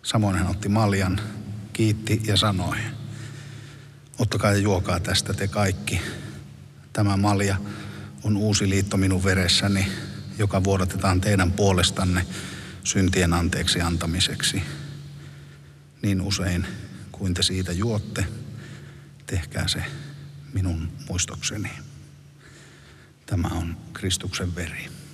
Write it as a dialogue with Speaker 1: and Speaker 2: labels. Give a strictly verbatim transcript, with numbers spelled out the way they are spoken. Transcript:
Speaker 1: Samoin hän otti maljan, kiitti ja sanoi, ottakaa ja juokaa tästä te kaikki. Tämä malja on uusi liitto minun veressäni, joka vuodatetaan teidän puolestanne syntien anteeksi antamiseksi. Niin usein kuin te siitä juotte, tehkää se minun muistokseni. Tämä on Kristuksen veri.